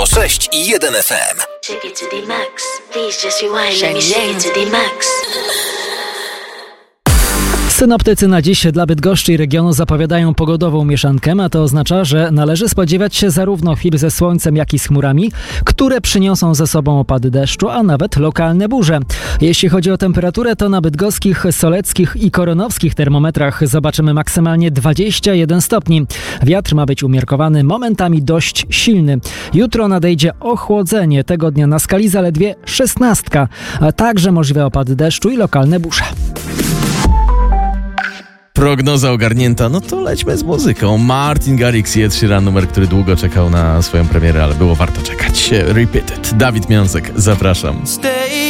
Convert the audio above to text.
6 i 1 FM. Shake it to the max. Please just rewind. Let me shake it to the max. Synoptycy na dziś dla Bydgoszczy i regionu zapowiadają pogodową mieszankę, a to oznacza, że należy spodziewać się zarówno chwil ze słońcem, jak i z chmurami, które przyniosą ze sobą opady deszczu, a nawet lokalne burze. Jeśli chodzi o temperaturę, to na bydgoskich, soleckich i koronowskich termometrach zobaczymy maksymalnie 21 stopni. Wiatr ma być umiarkowany, momentami dość silny. Jutro nadejdzie ochłodzenie, tego dnia na skali zaledwie 16, a także możliwe opady deszczu i lokalne burze. Prognoza ogarnięta, no to lećmy z muzyką. Martin Garrix i Ed Sheeran, numer, który długo czekał na swoją premierę, ale było warto czekać. Repeated. Dawid Miąsek, zapraszam.